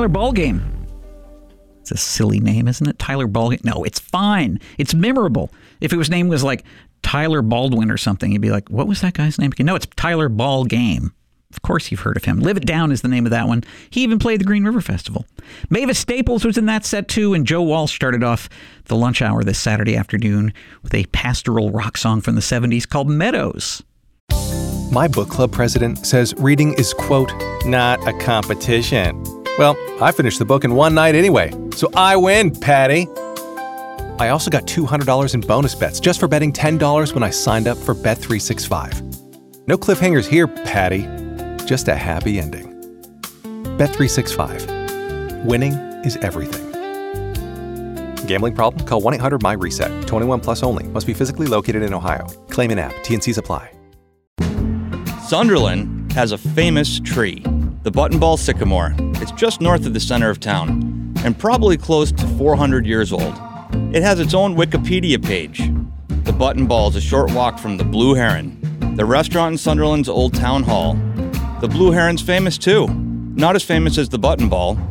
Tyler Ballgame. It's a silly name, isn't it? Tyler Ballgame. No, it's fine. It's memorable. If his name was like Tyler Baldwin or something, you'd be like, what was that guy's name? No, it's Tyler Ballgame. Of course you've heard of him. Live It Down is the name of that one. He even played the Green River Festival. Mavis Staples was in that set too, and Joe Walsh started off the lunch hour this Saturday afternoon with a pastoral rock song from the 70s called Meadows. My book club president says reading is, quote, not a competition. Well, I finished the book in one night anyway, so I win, Patty. I also got $200 in bonus bets just for betting $10 when I signed up for Bet365. No cliffhangers here, Patty. Just a happy ending. Bet365. Winning is everything. Gambling problem? Call 1-800-MY-RESET. 21 plus only. Must be physically located in Ohio. Claim in app. T&Cs apply. Sunderland has a famous tree, the Buttonball Sycamore. It's just north of the center of town and probably close to 400 years old. It has its own Wikipedia page. The Buttonball is a short walk from the Blue Heron, the restaurant in Sunderland's old town hall. The Blue Heron's famous too. Not as famous as the Buttonball,